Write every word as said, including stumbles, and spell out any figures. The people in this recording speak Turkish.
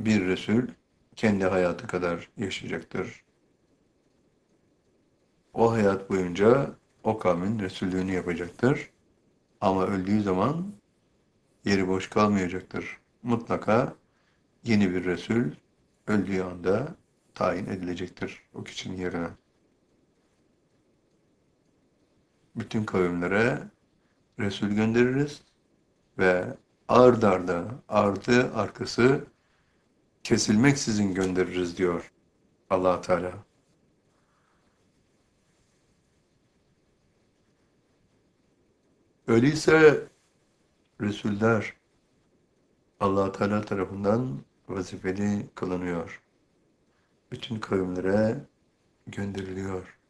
bir Resul kendi hayatı kadar yaşayacaktır. O hayat boyunca o kavmin Resullüğünü yapacaktır. Ama öldüğü zaman yeri boş kalmayacaktır. Mutlaka yeni bir Resul öldüğü anda tayin edilecektir o kişinin yerine. Bütün kavimlere Resul göndeririz ve ard arda, ardı arkası kesilmeksizin göndeririz diyor Allah Teala. Öyleyse Resuller Allah Teala tarafından vazifeli kılınıyor. Bütün kavimlere gönderiliyor.